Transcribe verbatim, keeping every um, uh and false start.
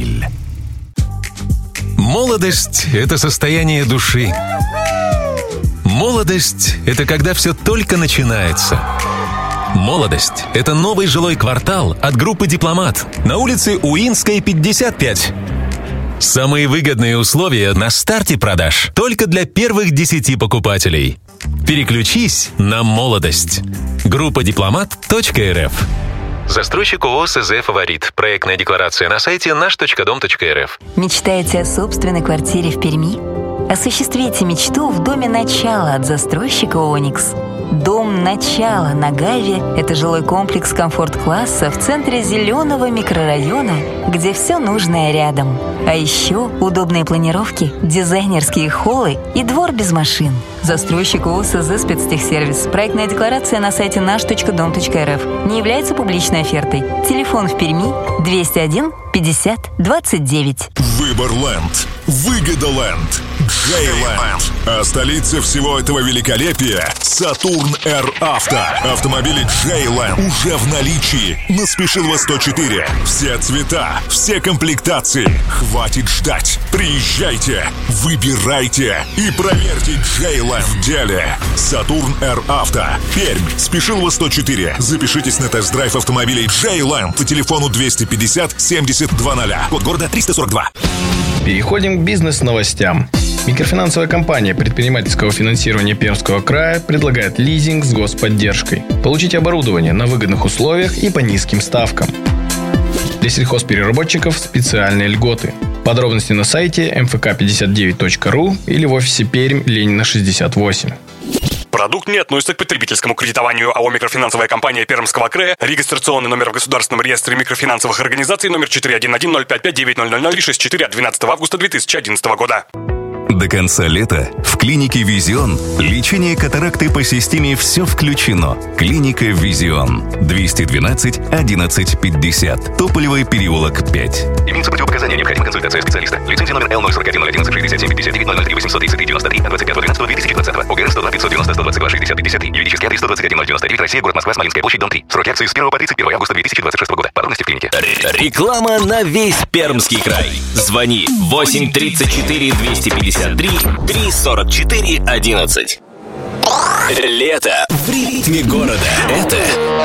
Автомобиль. Молодость – это состояние души. Молодость – это когда все только начинается. Молодость – это новый жилой квартал от группы «Дипломат» на улице Уинской, пятьдесят пять. Самые выгодные условия на старте продаж только для первых десяти покупателей. Переключись на молодость. Группа дипломат точка эр эф. Застройщик ООО СЗ «Фаворит». Проектная декларация на сайте наш точка дом точка эр эф. Мечтаете о собственной квартире в Перми? Осуществите мечту в доме «Начало» от застройщика «Оникс». Дом «Начало» на Гаве – это жилой комплекс комфорт-класса в центре зеленого микрорайона, где все нужное рядом. А еще удобные планировки, дизайнерские холлы и двор без машин. Застройщик ООО СЗ «Спецтехсервис». Проектная декларация на сайте наш точка дом точка эр эф. Не является публичной офертой. Телефон в Перми двести один пятьдесят двадцать девять. Выборленд. Выгодоленд. Джейленд. А столица всего этого великолепия – Сатурн Р Авто. Автомобили Джейленд уже в наличии на Спешилова сто четыре. Все цвета, все комплектации. Хватит ждать. Приезжайте, выбирайте и проверьте Джейленд в деле. Сатурн Р Авто. Пермь. Спешилова сто четыре. Запишитесь на тест-драйв автомобилей Джейленд по телефону двести пятьдесят семьдесят двадцать. Код города триста сорок два. Переходим к бизнес-новостям. Микрофинансовая компания предпринимательского финансирования Пермского края предлагает лизинг с господдержкой. Получите оборудование на выгодных условиях и по низким ставкам. Для сельхозпереработчиков специальные льготы. Подробности на сайте эм эф ка пятьдесят девять точка ру или в офисе Пермь, Ленина шестьдесят восемь. Продукт не относится к потребительскому кредитованию. АО «Микрофинансовая компания Пермского края». Регистрационный номер в Государственном реестре микрофинансовых организаций номер четыре один один ноль пять пять девять ноль ноль ноль три шесть четыре от двенадцатого августа две тысячи одиннадцатого года. До конца лета в клинике «Визион» лечение катаракты по системе «Все включено». Клиника «Визион». двести двенадцать одиннадцать пятьдесят. Тополевый переулок, пять. Имеются противопоказания, необходима консультация специалиста. Лицензия номер Л ноль сорок один ноль одиннадцать шестьдесят семь пятьдесят девять ноль ноль три восемьсот тридцать три девяносто три от двадцать пятого двенадцатого две тысячи двадцатого. ОГР сто два пятьсот девяносто сто двадцать два шестьдесят пятьдесят три. Юридический адрес сто двадцать один ноль девяносто девять. Россия, город Москва, Смоленская площадь, дом три. Срок акции с первого по тридцать первого августа две тысячи двадцать шестого года. Подробности в клинике. Реклама на весь Пермский край. Звони восемь тридцать четыре двести пятьдесят три три сорок четыре одиннадцать. Лето в ритме города. Это